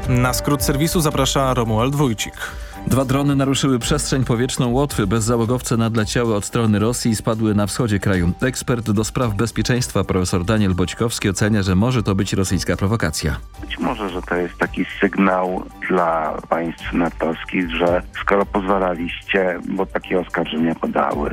Na skrót serwisu zaprasza Romuald Wójcik. 2 drony naruszyły przestrzeń powietrzną Łotwy. Bezzałogowce nadleciały od strony Rosji i spadły na wschodzie kraju. Ekspert do spraw bezpieczeństwa profesor Daniel Boćkowski ocenia, że może to być rosyjska prowokacja. Być może, że to jest taki sygnał dla państw natowskich, że skoro pozwalaliście, bo takie oskarżenia padały,